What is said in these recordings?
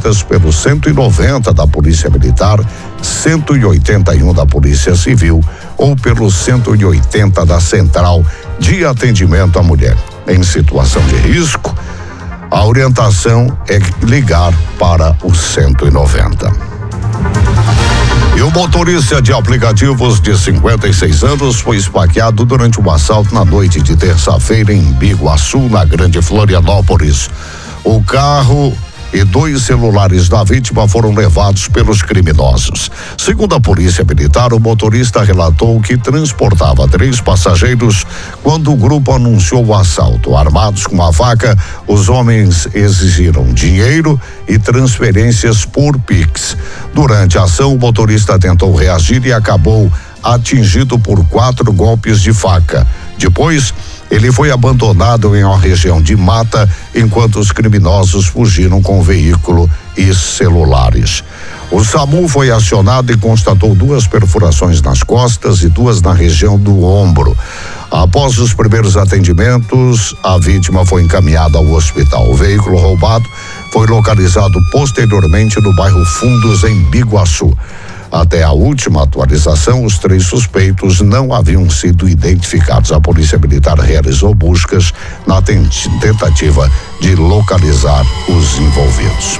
feitas pelo 190 da Polícia Militar, 181 da Polícia Civil ou pelo 180 da Central de Atendimento à Mulher. Em situação de risco, a orientação é ligar para o 190. E o motorista de aplicativos de 56 anos foi esfaqueado durante um assalto na noite de terça-feira em Biguaçu, na Grande Florianópolis. O carro e 2 celulares da vítima foram levados pelos criminosos. Segundo a Polícia Militar, o motorista relatou que transportava 3 passageiros quando o grupo anunciou o assalto. Armados com uma faca, os homens exigiram dinheiro e transferências por Pix. Durante a ação, o motorista tentou reagir e acabou atingido por 4 golpes de faca. Depois, ele foi abandonado em uma região de mata enquanto os criminosos fugiram com o veículo e celulares. O SAMU foi acionado e constatou 2 perfurações nas costas e 2 na região do ombro. Após os primeiros atendimentos, a vítima foi encaminhada ao hospital. O veículo roubado foi localizado posteriormente no bairro Fundos, em Biguaçu. Até a última atualização, os 3 suspeitos não haviam sido identificados. A Polícia Militar realizou buscas na tentativa de localizar os envolvidos.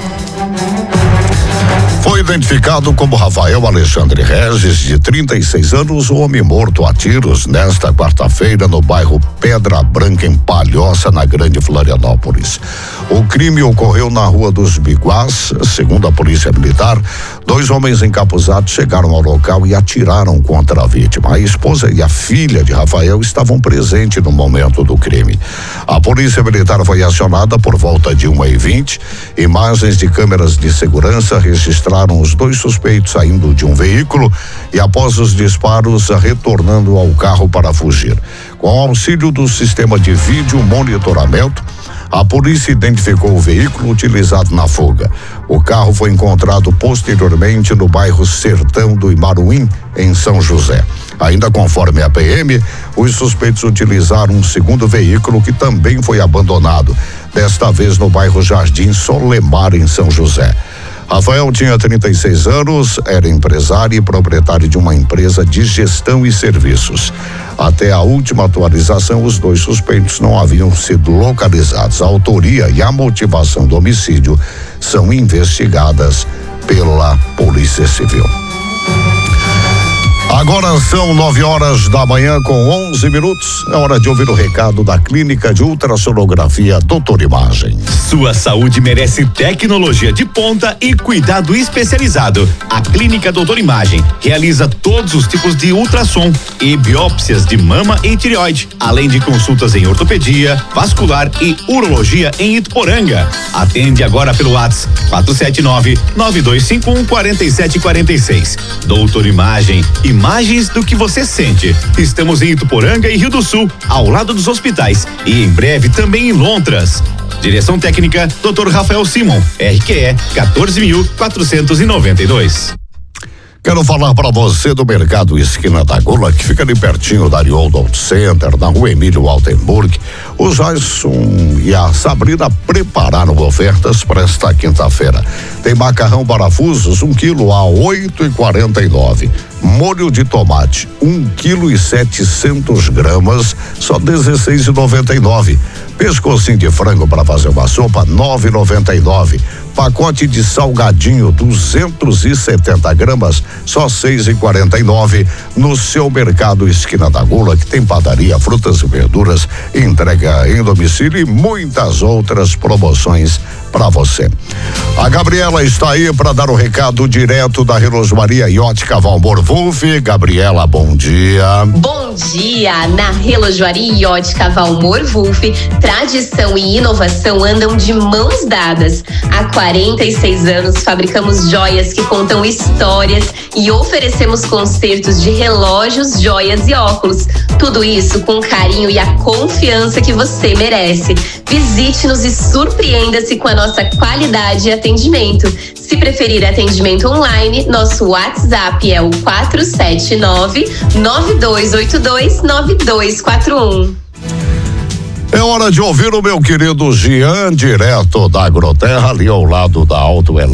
Foi identificado como Rafael Alexandre Regis, de 36 anos, o homem morto a tiros nesta quarta-feira no bairro Pedra Branca, em Palhoça, na Grande Florianópolis. O crime ocorreu na Rua dos Biguás. Segundo a Polícia Militar, 2 homens encapuzados chegaram ao local e atiraram contra a vítima. A esposa e a filha de Rafael estavam presentes no momento do crime. A Polícia Militar foi acionada por volta de 1h20. Imagens de câmeras de segurança registraram os 2 suspeitos saindo de um veículo e, após os disparos, retornando ao carro para fugir. Com o auxílio do sistema de vídeo monitoramento, a polícia identificou o veículo utilizado na fuga. O carro foi encontrado posteriormente no bairro Sertão do Imaruim, em São José. Ainda conforme a PM, os suspeitos utilizaram um segundo veículo que também foi abandonado, desta vez no bairro Jardim Solemar, em São José. Rafael tinha 36 anos, era empresário e proprietário de uma empresa de gestão e serviços. Até a última atualização, os 2 suspeitos não haviam sido localizados. A autoria e a motivação do homicídio são investigadas pela Polícia Civil. Agora são 9h da manhã com 11 minutos. É hora de ouvir o recado da Clínica de Ultrassonografia Doutor Imagem. Sua saúde merece tecnologia de ponta e cuidado especializado. A Clínica Doutor Imagem realiza todos os tipos de ultrassom e biópsias de mama e tireoide, além de consultas em ortopedia, vascular e urologia em Ituporanga. Atende agora pelo WhatsApp 479-9251-4746. Doutor Imagem, imagens do que você sente. Estamos em Ituporanga e Rio do Sul, ao lado dos hospitais, e em breve também em Lontras. Direção técnica, Dr. Rafael Simon, RQE 14.492. Quero falar para você do Mercado Esquina da Gula, que fica ali pertinho da Arioldo Auto Center, na Rua Emílio Altenburg. O Jason e a Sabrina prepararam ofertas para esta quinta-feira. Tem macarrão parafusos, 1 quilo a 8,49. Molho de tomate, 1,7 kg, só 16,99. Pescocinho de frango para fazer uma sopa, 9,99. Pacote de salgadinho, 270 gramas, só 6,49. No seu Mercado Esquina da Gula, que tem padaria, frutas e verduras, entrega em domicílio e muitas outras promoções para você. A Gabriela está aí para dar o recado direto da Relosmaria e Ótica Valmor Wolff. Gabriela, bom dia. Bom dia. Na Relosmaria e Ótica Valmor Wolff, tradição e inovação andam de mãos dadas. Há 46 anos fabricamos joias que contam histórias e oferecemos consertos de relógios, joias e óculos. Tudo isso com carinho e a confiança que você merece. Visite-nos e surpreenda-se com a nossa qualidade e atendimento. Se preferir atendimento online, nosso WhatsApp é o 479-9282-9241. É hora de ouvir o meu querido Jean, direto da Agroterra, ali ao lado da Auto